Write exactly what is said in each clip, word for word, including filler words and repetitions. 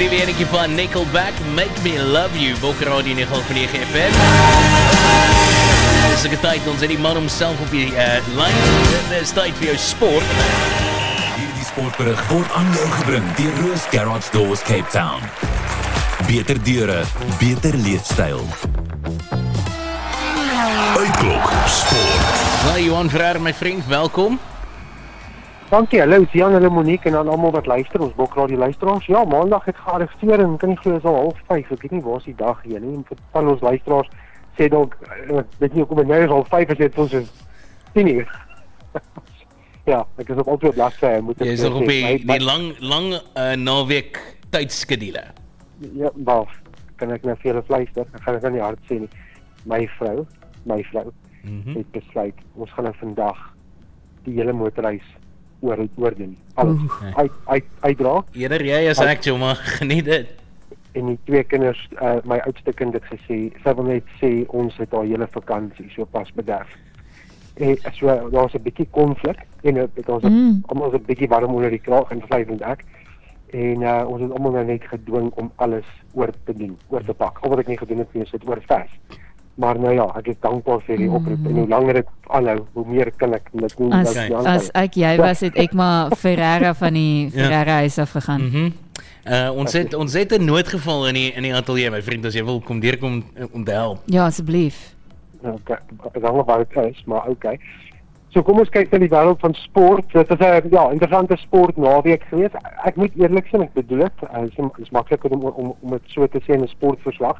die weertjie van Nickelback, Make Me Love You, Bokke Radio nege negen F M. Dis 'n tyd, ons het die man homself op die uh, lyn. Dis tyd vir jou sport. Hierdie sportberig word aan jou gebring deur Roos Garage Doors Cape Town. Beter deure, beter leefstyl. Uitklok Sport. Nou, Johan Ferreira, my vriend, welkom. Dankie, hallo, Jan, hallo Monique en dan almal wat luister, ons Bokradio luisteraars. Ja, maandag het gearresteer en kan nie glo is al half vyf, ek weet nie waar is die dag hier nie. En van ons luisteraars sê dalk, ek weet nie hoekom dit nou is al vyf is, het ons is tien uur. Ja, ek is op altyd bladsy, moet ek Jy is nog op die, my, die lang, lang uh, naweek tydskedule. Ja, maar kan ek nou vir julle fluister, ek gaan dit aan die hart sê nie. My vrou, my vrou, Mm-hmm. het besluit, ons gaan nou vandag die hele motorreis oor oordoen. Alles uit uit uitdra. Eerder jy as ek, jou, maar geniet dit. En die twee kinders, uh, my oudste kind het gesê, sy wil net sê ons het haar hele vakansie so pas bederf. En so daar was 'n bietjie konflik en dit was mm. almal was 'n bietjie warm onder die kraag en vlei ek. En uh, ons het almal nou net gedwing om alles oor te doen, oor te pak. Al wat ek nie gedoen het nie, is dit oor vers. Maar nou ja, ek is dankbaar vir die oproep mm. en hoe langer dit aanhou, hoe meer kan ek dit doen. As, as ek jy was, het ek maar Ferreira van die Ferreira huis af gegaan. Mm-hmm. uh, ons, het, ons het 'n noodgeval in die, in die atelier, my vriend, as jy wil kom deurkom om te help. Ja, asseblief. Okay, ek hang op waar dit is, maar okay. So kom ons kyk na die wêreld van sport. Dit is 'n ja, interessante sport naweek geweest. Ek moet eerlik sê, ek bedoel dit, dit is, is makliker om om om dit so te sê in 'n sportverslag.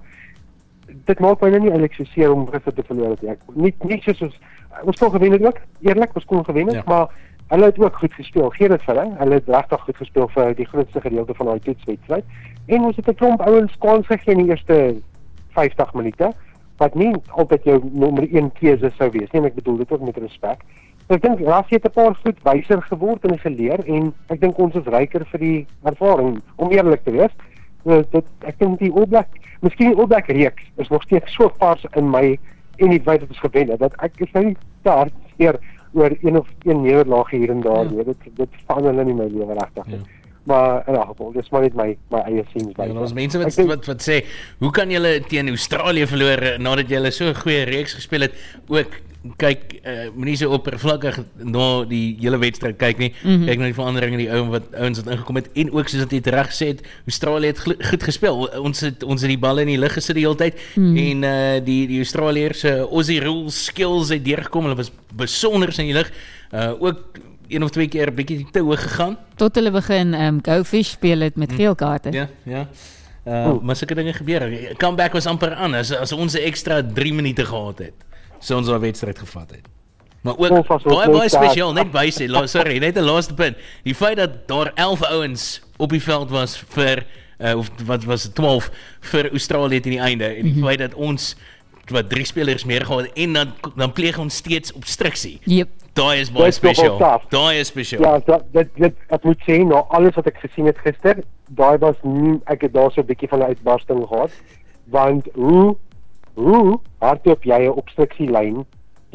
Dit maak my nou nie eintlik so seer om Griffith te verloor het. Ek nie nie soos ons ons kon gewen het ook. Eerlik, ons kon gewen het, ja. Maar hulle het ook goed gespeel. Gee dit vir hulle. Hulle het regtig goed gespeel vir die grootste gedeelte van daai toetswedstryd. En ons het 'n klomp ouens kans gegee in die eerste vyftig minute wat nie altyd jou nommer een keuse sou wees nie. Ek bedoel dit ook met respek. So ek dink Rassie het 'n paar goed wyser geword en geleer en ek dink ons is ryker vir die ervaring om eerlik te wees. Uh, dit, ek dink die All Black, miskien die All Black reeks is nog steeds so vars in my en die feit dat ons gewen het, dat ek is nou nie daar seer oor een of een nederlaag hier en daar, ja. dit, dit verander nie my lewe regtig. Ja. Maar in elk geval, dis maar net my, my eie siens by. Ja, ons mense wat, denk, wat, wat sê, hoe kan julle teen Australië verloor nadat julle so 'n goeie reeks gespeel het, ook kyk, uh, moenie so oppervlakkig na die hele wedstryd kyk nie, mm-hmm. kyk na die veranderinge, die ou wat ouens wat ingekom het, en ook soos wat jy reg gesê het, Australië het goed gespeel, ons het, ons het die balle in die lug gesit die hele tyd, mm. en uh, die, die Australiërs se uh, Aussie rules skills het deurgekom, hulle was besonder in die lug, uh, ook een of twee keer 'n bietjie te hoog gegaan. Tot hulle begin um, Go Fish speel het met geel kaarte. Ja, ja. Uh, maar sulke dinge gebeur. Comeback was amper aan, as, as ons 'n ekstra drie minute gehad het, so ons 'n wedstryd gevat het. Maar ook baie baie spesiaal, net by sê, sorry, net 'n laaste punt. Die feit dat daar elf ouens op die veld was vir uh, of wat was dit twaalf vir Australië teen die einde, en die mm-hmm. feit dat ons wat drie spelers meer gehad en dan dan pleeg ons steeds obstruksie. Yep. Daai is baie spesiaal. Daai is spesiaal. Ja, dat dit dit ek moet sê nou alles wat ek gesien het gister, daai was nie, ek het daar so 'n bietjie van 'n uitbarsting gehad, want hoe hoe hardloop jy 'n obstruksielyn